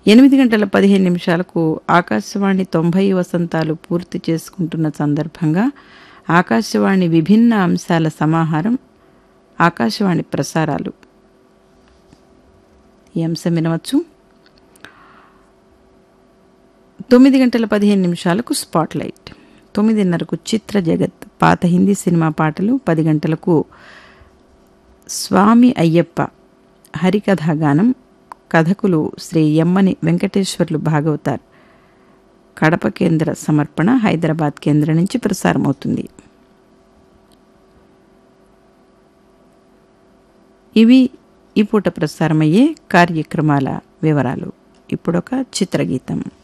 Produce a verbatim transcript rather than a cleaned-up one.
ఎనిమిది గంటల పదిహేను నిమిషాలకు ఆకాశవాణి తొంభై వసంతాలు పూర్తి చేసుకుంటున్న సందర్భంగా ఆకాశవాణి విభిన్న అంశాల సమాహారం ఆకాశవాణి ప్రసారాలు ఈ అంశం వినవచ్చు. తొమ్మిది గంటల పదిహేను నిమిషాలకు స్పాట్లైట్, తొమ్మిదిన్నరకు చిత్ర జగత్ పాత హిందీ సినిమా పాటలు, పది గంటలకు స్వామి అయ్యప్ప హరికథాగానం, కథకులు శ్రీ యమ్మని వెంకటేశ్వర్లు భాగవతార్, కడప కేంద్ర సమర్పణ హైదరాబాద్ కేంద్రం నుంచి ప్రసారమవుతుంది. ఇవి ఈ పూట ప్రసారమయ్యే కార్యక్రమాల వివరాలు. ఇప్పుడొక చిత్రగీతం.